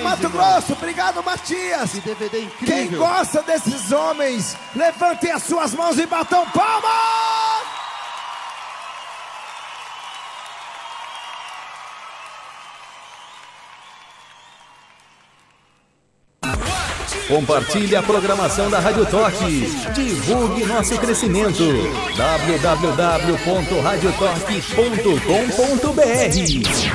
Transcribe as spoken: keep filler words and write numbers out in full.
do Mato Grosso, obrigado, Matias. Que D V D incrível. Quem gosta desses homens, levantem as suas mãos e batam palmas. Compartilhe a programação da Rádio Torque. Divulgue nosso crescimento. w w w ponto rádio torque ponto com ponto b r